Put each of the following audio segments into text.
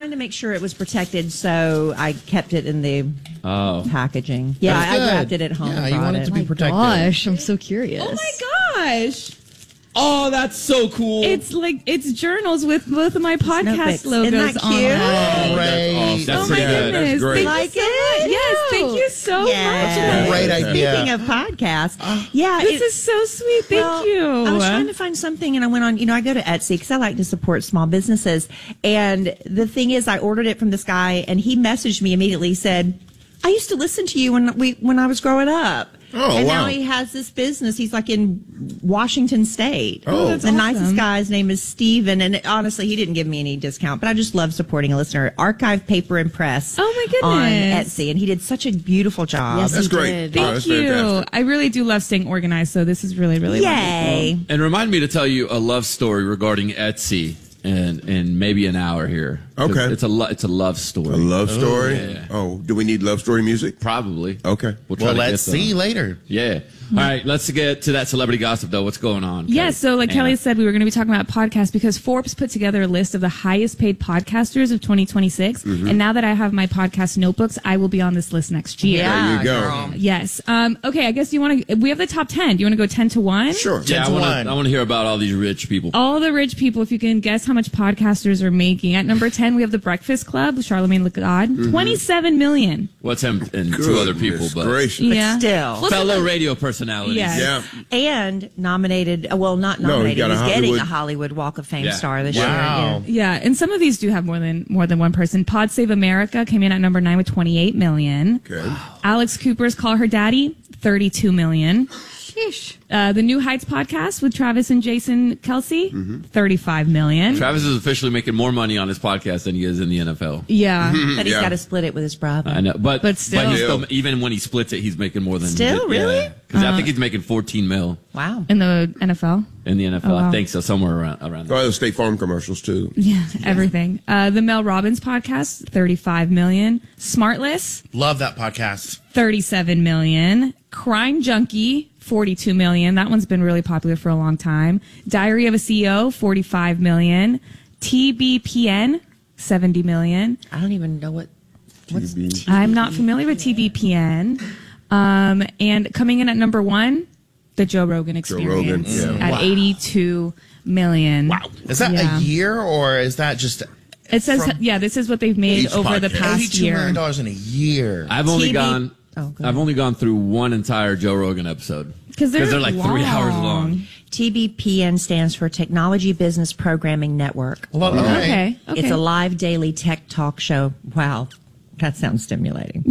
trying to make sure it was protected, so I kept it in the packaging. Yeah, That's I good. wrapped it at home. Yeah, you want it to be protected. Gosh, I'm so curious. Oh my gosh. Oh, that's so cool. It's journals with both of my podcast logos Isn't that on cute? it. Great. That's Oh my pretty good. goodness. That's great. Thank you so much. Yes, thank you so Yeah. much. Great idea. Speaking of podcasts, This is so sweet. Thank you. I was trying to find something, and I went on. I go to Etsy because I like to support small businesses. And the thing is, I ordered it from this guy, and he messaged me immediately. Said, "I used to listen to you when I was growing up." Oh, and wow. now he has this business. He's like in Washington State. Oh, that's the awesome. nicest guy. His name is Steven. And honestly, he didn't give me any discount, but I just love supporting a listener. Archive Paper and Press. Oh, my goodness. On Etsy. And he did such a beautiful job. Yes, That's he great. did. Oh, Thank that's you. fantastic. I really do love staying organized, so this is really, really Yay. wonderful. And remind me to tell you a love story regarding Etsy in maybe an hour here. 'Cause Okay. It's a love story. A love story? yeah. Oh, do we need love story music? Probably. Okay. We'll try Well, to let's get some. see later. Yeah. All right, let's get to that celebrity gossip, though. What's going on? Yes, so like Anna? Kelly said, we were going to be talking about podcasts because Forbes put together a list of the highest paid podcasters of 2026. And now that I have my podcast notebooks, I will be on this list next year. There you go. girl. Yes. Okay, I guess we have the top 10. Do you want to go 10 to 1? Sure. Yeah, 10 I to want 1. to hear about all these rich people. All the rich people, if you can guess how much podcasters are making. At number 10, we have The Breakfast Club with Charlamagne Tha God. 27 million. What's him and two other people, Goodness but gracious. Yeah. Still. fellow radio personalities. Yes. Yeah. And nominated, not No, he nominated, got a he's getting Hollywood- a Hollywood Walk of Fame Yeah. star this Wow. year. Yeah, and some of these do have more than one person. Pod Save America came in at number 9 with 28 million. Okay. Alex Cooper's Call Her Daddy, 32 million. Sheesh. The New Heights podcast with Travis and Jason Kelsey, 35 million. Travis is officially making more money on his podcast than he is in the NFL. Yeah. But he's Yeah. got to split it with his brother. I know, but still. he's even when he splits it, he's making more than Still? Really? Because I think he's making 14 mil Wow. In the NFL. in the NFL. Oh, wow. I think so, somewhere around Oh, there. the State Farm commercials, too. Yeah, everything. The Mel Robbins podcast, 35 million. Smartless, Love that podcast. 37 million. Crime Junkie, 42 million. That one's been really popular for a long time. Diary of a CEO, 45 million. TBPN, 70 million. I don't even know what's I'm not familiar with TBPN. And coming in at number 1, the Joe Rogan Rogan, Experience yeah. at 82 million. Wow. Is that Yeah. a year or is that just It says, from this is what they've made each over the podcast? past $82 year. million in a year. I've only TV gone. Oh, go I've only gone through one entire Joe Rogan episode Because they're like 3 hours long. TBPN stands for Technology Business Programming Network. Well, Okay. It's a live daily tech talk show. Wow. That sounds stimulating.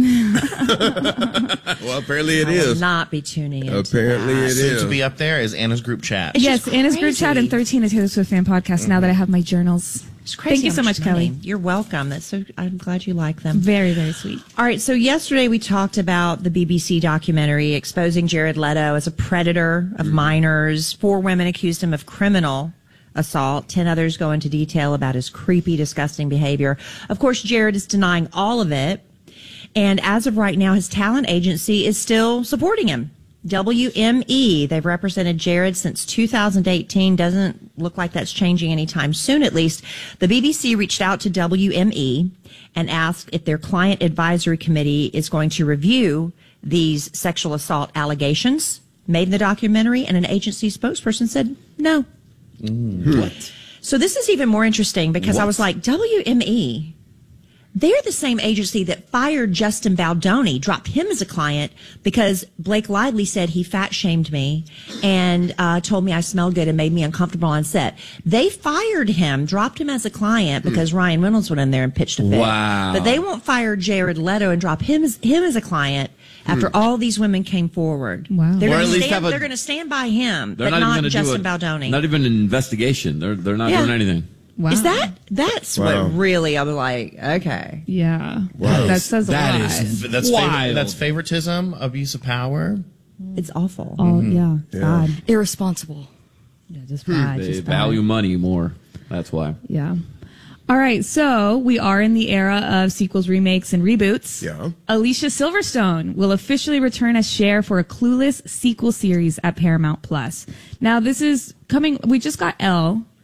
Well, apparently it I will is. not be tuning in. Apparently it that. is. Uh, To be up there is Anna's group chat. Yes, Anna's group chat and 13 is Taylor Swift fan podcast. Now that I have my journals. It's crazy. Thank you how so much, Kelly. money. You're welcome. I'm glad you like them. Very, very sweet. All right, so yesterday we talked about the BBC documentary exposing Jared Leto as a predator of minors. 4 women accused him of criminal assault. 10 others go into detail about his creepy, disgusting behavior. Of course, Jared is denying all of it. And as of right now, his talent agency is still supporting him. WME, they've represented Jared since 2018. Doesn't look like that's changing anytime soon, at least. The BBC reached out to WME and asked if their client advisory committee is going to review these sexual assault allegations made in the documentary, and an agency spokesperson said no. What? So this is even more interesting because I What? was like, WME, they're the same agency that fired Justin Baldoni, dropped him as a client because Blake Lively said he fat shamed me and told me I smelled good and made me uncomfortable on set. They fired him, dropped him as a client because Ryan Reynolds went in there and pitched a fit. Wow. But they won't fire Jared Leto and drop him as a client after all these women came forward. Wow. They're Or going at least to have a- they're going to stand by him, They're but not even not going to Justin do Baldoni. Not even an investigation. They're not Yeah. doing anything. Wow. Is that's Wow. what really I'm like, okay. Yeah. Wow. That says a That lot. is That's wild. that's favoritism, abuse of power. It's awful. Oh, yeah. God. Irresponsible. Yeah, just bad. They just bad. value money more. That's why. Yeah. All right, so we are in the era of sequels, remakes, and reboots. Yeah. Alicia Silverstone will officially return as Cher for a Clueless sequel series at Paramount Plus. Now, this is coming. We just got Elle,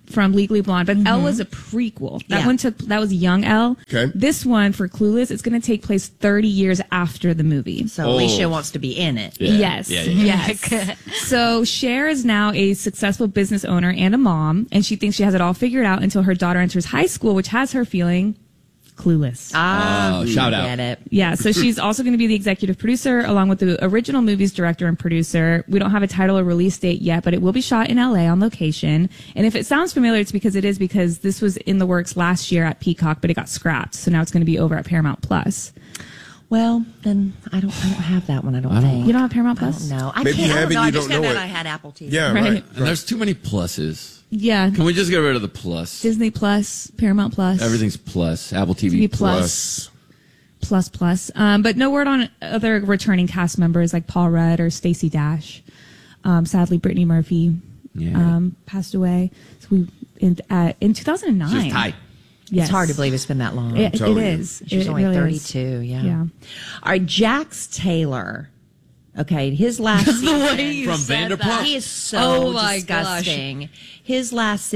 from Legally Blonde, but Elle was a prequel. That Yeah. one that was young Elle. Okay. This one for Clueless, it's going to take place 30 years after the movie. So Alicia wants to be in it. Yeah. Yes. Yeah, yeah. Yes. So Cher is now a successful business owner and a mom, and she thinks she has it all figured out until her daughter enters high school, which has her feeling clueless. Shout out. Get it. Yeah, so she's also going to be the executive producer along with the original movie's director and producer. We don't have a title or release date yet, but it will be shot in LA on location. And if it sounds familiar, it's because this was in the works last year at Peacock, but it got scrapped. So now it's going to be over at Paramount Plus. Well, then I don't have that one. I don't think. You don't have Paramount Plus? No, I Maybe can't. you have it, I you just don't know found it. out I had Apple TV. Yeah, Right. right. And there's too many pluses. Yeah. Can we just get rid of the plus? Disney Plus, Paramount Plus. Everything's plus. Apple TV, TV Plus. Plus. But no word on other returning cast members like Paul Rudd or Stacey Dash. Sadly, Brittany Murphy passed away. So in 2009. Just tight. Yes. It's hard to believe it's been that long. It telling you. is. She's It only really is. 32. Yeah. Yeah. All right, Jax Taylor. Okay, his last season. From Vanderpump. He is so Oh my disgusting. His last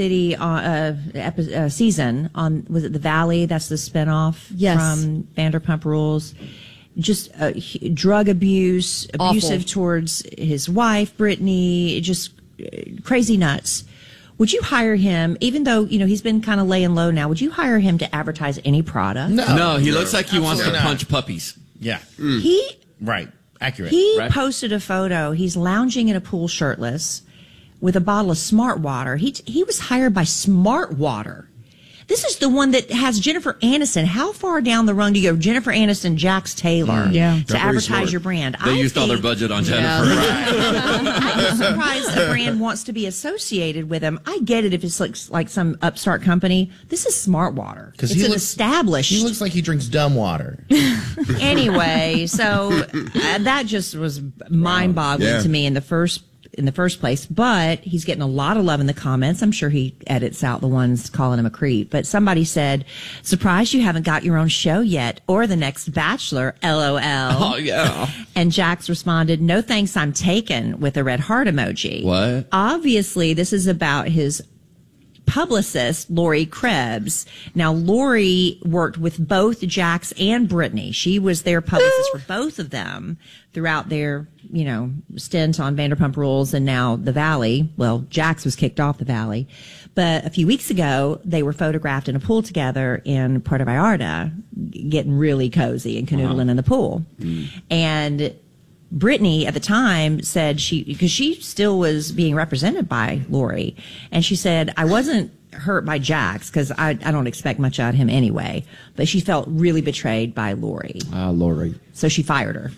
season on, was it The Valley? That's the spinoff Yes. from Vanderpump Rules. Just drug abuse, abusive Awful. towards his wife, Brittany, just crazy nuts. Would you hire him, even though, he's been kind of laying low now, would you hire him to advertise any product? No, he looks like he wants to Absolutely not. punch puppies. Yeah. He Right. Accurate. He Right. posted a photo. He's lounging in a pool shirtless with a bottle of Smart Water. He was hired by Smart Water. This is the one that has Jennifer Aniston. How far down the rung do you go? Jennifer Aniston, Jax Taylor, Yeah. to Not very advertise smart. your brand. They I used all their think- budget on Jennifer. I'm surprised a brand wants to be associated with him. I get it if it's like some upstart company. This is Smart Water. It's an established. He looks like he drinks dumb water. Anyway, so that just was mind-boggling Yeah. to me in the first place. But he's getting a lot of love in the comments. I'm sure he edits out the ones calling him a creep. But somebody said, "Surprised you haven't got your own show yet, or the next Bachelor." LOL. Oh, yeah. And Jax responded, "No thanks, I'm taken," with a red heart emoji. What? Obviously, this is about his publicist, Lori Krebs. Now, Lori worked with both Jax and Brittany. She was their publicist for both of them throughout their, stint on Vanderpump Rules and now The Valley. Well, Jax was kicked off The Valley. But a few weeks ago, they were photographed in a pool together in Puerto Vallarta, getting really cozy and canoodling in the pool. And Brittany at the time said because she still was being represented by Lori, and she said, "I wasn't hurt by Jax because I don't expect much out of him anyway, but she felt really betrayed by Lori, Lori. so she fired her."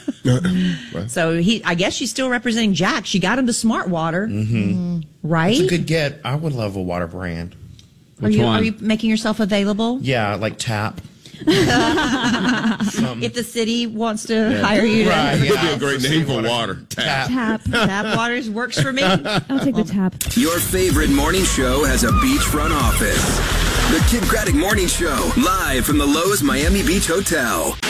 So I guess she's still representing Jax. She got him to Smart Water, right? It's a good get. I would love a water brand. Are you making yourself available? Yeah, like Tap. If the city wants to hire you, Right. It could be Yeah, a great for name for seawater. water. Tap. Tap Waters works for me. I'll take the tap. Your favorite morning show has a beachfront office. The Kid Craddock Morning Show, live from the Lowe's Miami Beach Hotel.